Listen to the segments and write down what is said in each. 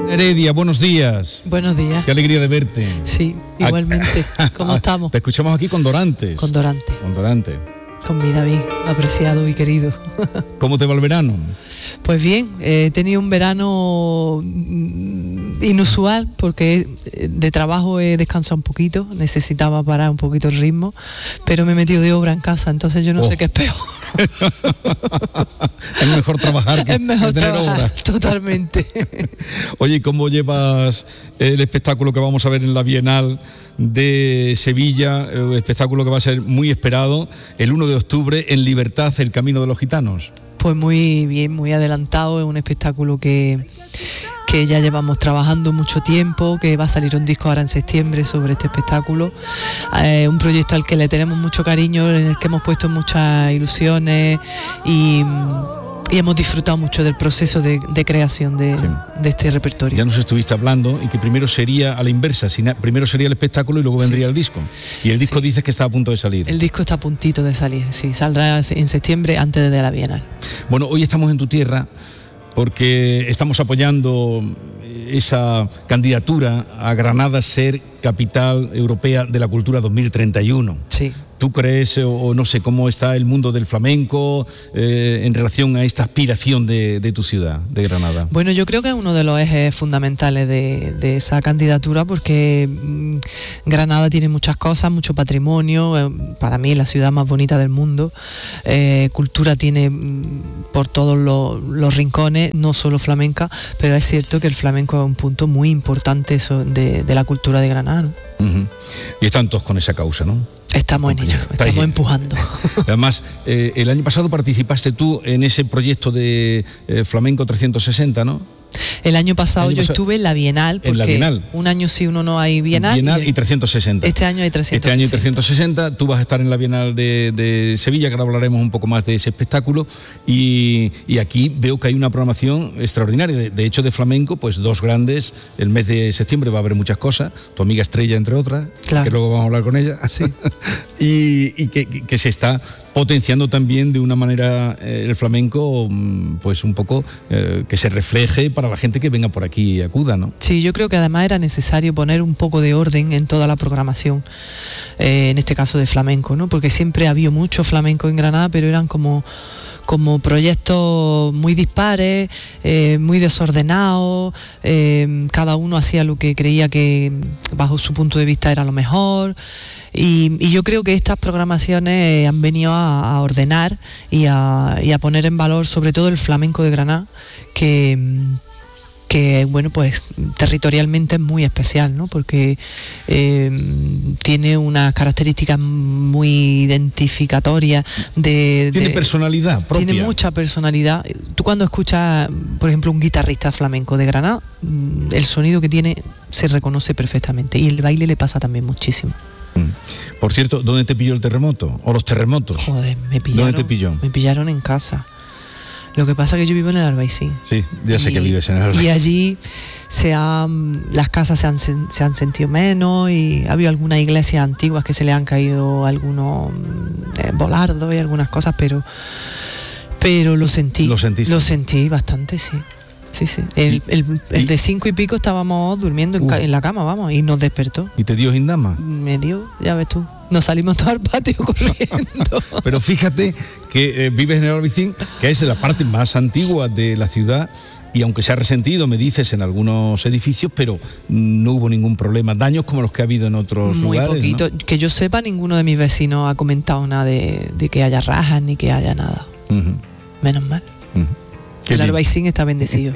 Heredia, buenos días. Buenos días. Qué alegría de verte. Sí, igualmente. ¿Cómo estamos? Te escuchamos aquí con Dorantes. Con Dorante. Con Dorante. Con mi David, apreciado y querido. ¿Cómo te va el verano? Pues bien, he tenido un verano inusual porque de trabajo he descansado un poquito, necesitaba parar un poquito el ritmo, pero me he metido de obra en casa, entonces yo no sé qué es peor. Es mejor trabajar que es mejor tener trabajar, obra. totalmente. Oye, ¿cómo llevas el espectáculo que vamos a ver en la Bienal de Sevilla? Un espectáculo que va a ser muy esperado el 1 de octubre en Libertad, el Camino de los Gitanos. Pues muy bien, muy adelantado, es un espectáculo que ya llevamos trabajando mucho tiempo, que va a salir un disco ahora en septiembre sobre este espectáculo, un proyecto al que le tenemos mucho cariño, en el que hemos puesto muchas ilusiones y hemos disfrutado mucho del proceso de creación de este repertorio. Ya nos estuviste hablando y que primero sería a la inversa, primero sería el espectáculo y luego vendría el disco. Y el disco dices que está a punto de salir. El disco está a puntito de salir, sí, saldrá en septiembre antes de la Bienal. Bueno, hoy estamos en tu tierra porque estamos apoyando esa candidatura a Granada ser capital europea de la cultura 2031. Sí. ¿Tú crees, o no sé, cómo está el mundo del flamenco en relación a esta aspiración de tu ciudad, de Granada? Bueno, yo creo que es uno de los ejes fundamentales de esa candidatura, porque Granada tiene muchas cosas, mucho patrimonio, para mí es la ciudad más bonita del mundo, cultura tiene por todos los rincones, no solo flamenca, pero es cierto que el flamenco es un punto muy importante de la cultura de Granada, ¿no? Uh-huh. Y están todos con esa causa, ¿no? Estamos en ello, estamos empujando. Además, el año pasado participaste tú en ese proyecto de Flamenco 360, ¿no? El año pasado yo estuve en la Bienal, porque un año sí, uno no hay Bienal. Bienal y 360. Este año hay 360. Este año hay 360, tú vas a estar en la Bienal de Sevilla, que ahora hablaremos un poco más de ese espectáculo, y aquí veo que hay una programación extraordinaria. De hecho, de flamenco, pues dos grandes, el mes de septiembre va a haber muchas cosas, tu amiga Estrella, entre otras, claro, que luego vamos a hablar con ella, sí. y que se está potenciando también de una manera el flamenco, pues un poco que se refleje para la gente que venga por aquí y acuda, ¿no? Sí, yo creo que además era necesario poner un poco de orden en toda la programación, en este caso de flamenco, ¿no? Porque siempre ha habido mucho flamenco en Granada, pero eran como proyectos muy dispares, muy desordenados, cada uno hacía lo que creía que bajo su punto de vista era lo mejor. Y yo creo que estas programaciones han venido a ordenar y a poner en valor sobre todo el flamenco de Granada, que bueno, pues territorialmente es muy especial, ¿no? Porque tiene unas características muy identificatorias tiene personalidad propia. Tiene mucha personalidad. Tú cuando escuchas, por ejemplo, un guitarrista flamenco de Granada, el sonido que tiene se reconoce perfectamente, y el baile le pasa también muchísimo. Por cierto, ¿dónde te pilló el terremoto? ¿O los terremotos? Joder, ¿Dónde te pilló? Me pillaron en casa. Lo que pasa es que yo vivo en el Albaicín. Sí, ya sé que vives en el Albaicín. Y allí las casas se han sentido menos, y ha habido algunas iglesias antiguas que se le han caído algunos volardos y algunas cosas, pero lo sentí. ¿Lo sentiste? Lo sentí bastante, sí. Sí. El de 5 y pico estábamos durmiendo en la cama, vamos, y nos despertó. ¿Y te dio Gindama? Me dio, ya ves tú. Nos salimos todo al patio corriendo. Pero fíjate que vives en el Albaicín, que es la parte más antigua de la ciudad, y aunque se ha resentido, me dices, en algunos edificios, pero no hubo ningún problema. Daños como los que ha habido en otros lugares. Muy poquito. ¿No? Que yo sepa, ninguno de mis vecinos ha comentado nada de que haya rajas ni que haya nada. Uh-huh. Menos mal. Uh-huh. El Albaicín está bendecido.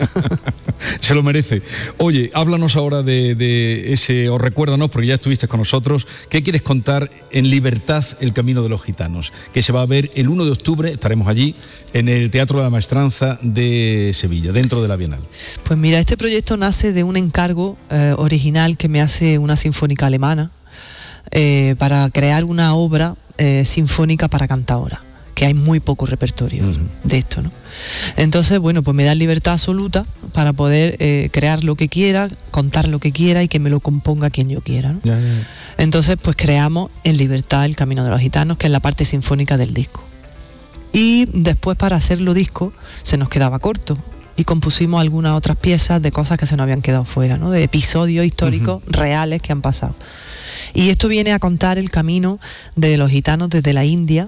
Se lo merece. Oye, háblanos ahora de ese, o recuérdanos, porque ya estuviste con nosotros, ¿qué quieres contar en Libertad, el Camino de los Gitanos? Que se va a ver el 1 de octubre, estaremos allí, en el Teatro de la Maestranza de Sevilla, dentro de la Bienal. Pues mira, este proyecto nace de un encargo original que me hace una sinfónica alemana para crear una obra sinfónica para cantaora, que hay muy poco repertorio de esto, ¿no? Entonces, bueno, pues me da libertad absoluta para poder crear lo que quiera, contar lo que quiera y que me lo componga quien yo quiera, ¿no? Entonces, pues creamos en libertad el Camino de los Gitanos, que es la parte sinfónica del disco. Y después, para hacerlo disco, se nos quedaba corto. y compusimos algunas otras piezas de cosas que se nos habían quedado fuera, ¿no? De episodios históricos reales que han pasado. Y esto viene a contar el camino de los gitanos desde la India.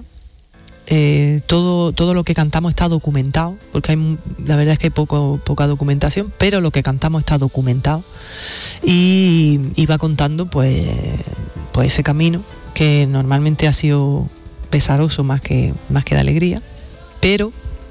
Todo lo que cantamos está documentado, porque la verdad es que hay poca documentación, pero lo que cantamos está documentado y va contando pues ese camino que normalmente ha sido pesaroso más que de alegría, pero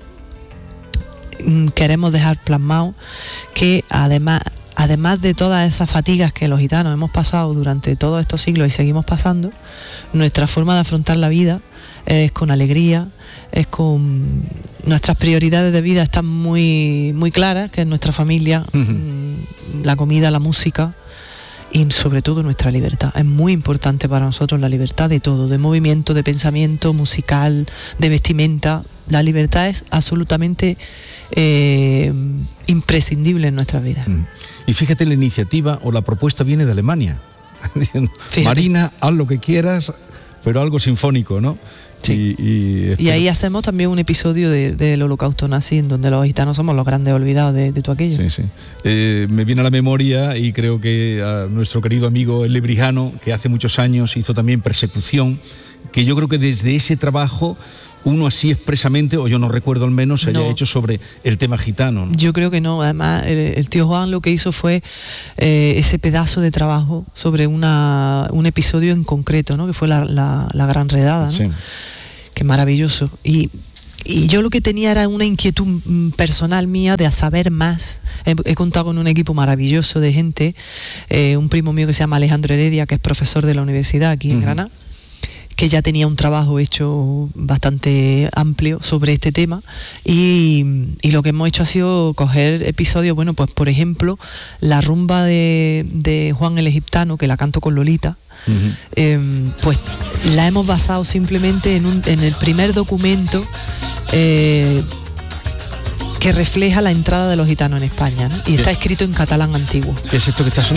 queremos dejar plasmado que además de todas esas fatigas que los gitanos hemos pasado durante todos estos siglos y seguimos pasando, nuestra forma de afrontar la vida es con alegría, es con nuestras prioridades de vida están muy, muy claras, que es nuestra familia, la comida, la música y sobre todo nuestra libertad. Es muy importante para nosotros la libertad de todo, de movimiento, de pensamiento, musical, de vestimenta. La libertad es absolutamente imprescindible en nuestras vidas. Y fíjate, la iniciativa o la propuesta viene de Alemania. Marina, haz lo que quieras, pero algo sinfónico, ¿no? Sí. Y ahí hacemos también un episodio del holocausto nazi, en donde los gitanos somos los grandes olvidados de todo aquello. Sí, sí. Me viene a la memoria, y creo que a nuestro querido amigo el Lebrijano, que hace muchos años hizo también Persecución, que yo creo que desde ese trabajo uno así expresamente, o yo no recuerdo al menos, se haya hecho sobre el tema gitano, ¿no? Yo creo que no. Además, el tío Juan lo que hizo fue ese pedazo de trabajo sobre un episodio en concreto, ¿no? Que fue la Gran Redada, ¿no? Sí. Que maravilloso. Y yo lo que tenía era una inquietud personal mía de saber más. He contado con un equipo maravilloso de gente, un primo mío que se llama Alejandro Heredia, que es profesor de la universidad aquí en Granada, que ya tenía un trabajo hecho bastante amplio sobre este tema, y lo que hemos hecho ha sido coger episodios, bueno, pues por ejemplo, la rumba de Juan el Egiptano, que la canto con Lolita, pues la hemos basado simplemente en el primer documento que refleja la entrada de los gitanos en España, ¿no? Y está escrito en catalán antiguo. ¿Qué es esto que está